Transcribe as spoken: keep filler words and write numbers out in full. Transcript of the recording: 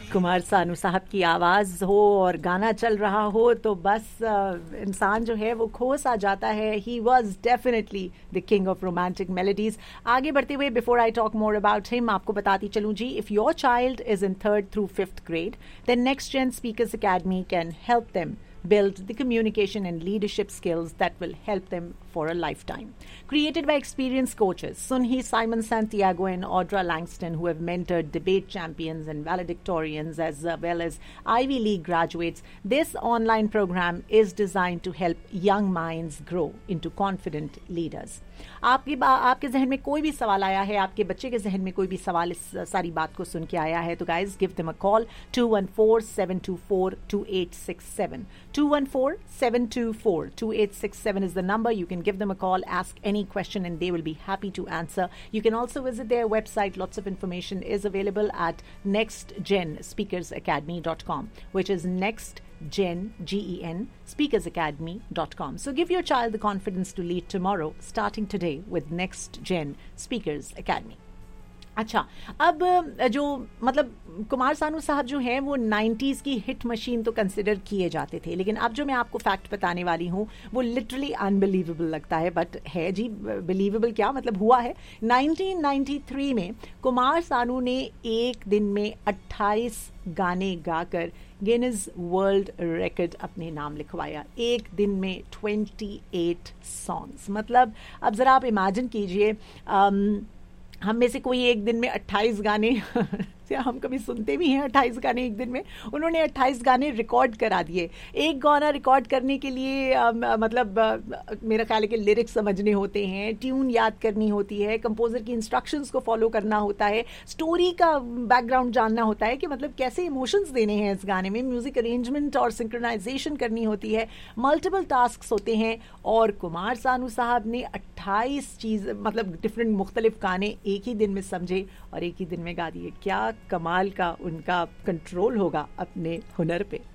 कुमार सानू साहब की आवाज़ हो और गाना चल रहा हो तो बस इंसान जो है वो खो सा जाता है. He was definitely the king of romantic melodies. आगे बढ़ते हुए before I talk more about him आपको बताती चलूँ जी, if your child is in third through fifth grade then next gen speakers academy can help them build the communication and leadership skills that will help them for a lifetime. Created by experienced coaches Sunhi, Simon Santiago and Audra Langston, who have mentored debate champions and valedictorians as well as Ivy League graduates, this online program is designed to help young minds grow into confident leaders. आपकी आपके जहन में कोई भी सवाल आया है, आपके बच्चे के जहन में कोई भी सवाल इस सारी बात को सुन के आया है, तो guys give them a call. To one four seven to four to eight six seven. two one four seven two four two eight six seven is the number. You can give them a call, ask any question, and they will be happy to answer. You can also visit their website. Lots of information is available at next gen speakers academy dot com, which is next gen, G E N, speakers academy dot com. So give your child the confidence to lead tomorrow, starting today with Next Gen Speakers Academy. अच्छा, अब जो मतलब कुमार सानू साहब जो हैं वो nineties की hit machine तो कंसिडर किए जाते थे, लेकिन अब जो मैं आपको फैक्ट बताने वाली हूँ वो लिटरली अनबिलीवेबल लगता है, बट है जी बिलीवेबल क्या मतलब हुआ है. नाइनटीन नाइंटी थ्री में कुमार सानू ने एक दिन में अट्ठाईस गाने गाकर गिनीज वर्ल्ड रिकॉर्ड अपने नाम लिखवाया. एक दिन में अट्ठाईस सॉन्ग्स. मतलब अब ज़रा आप इमेजिन कीजिए, हम में से कोई एक दिन में अट्ठाईस गाने हम कभी सुनते भी हैं अट्ठाईस गाने एक दिन में, उन्होंने अट्ठाईस गाने रिकॉर्ड करा दिए. एक गाना रिकॉर्ड करने के लिए आ, मतलब आ, मेरा ख्याल है कि लिरिक्स समझने होते हैं, ट्यून याद करनी होती है, कंपोजर की इंस्ट्रक्शंस को फॉलो करना होता है, स्टोरी का बैकग्राउंड जानना होता है कि मतलब कैसे इमोशंस देने हैं इस गाने में, म्यूजिक अरेंजमेंट और सिंक्रोनाइजेशन करनी होती है, मल्टीपल टास्क होते हैं. और कुमार सानू साहब ने अट्ठाईस चीज़ मतलब डिफरेंट मुख्तलिफ गाने एक ही दिन में समझे और एक ही दिन में गा दिए. क्या कमाल का उनका कंट्रोल होगा अपने हुनर पे.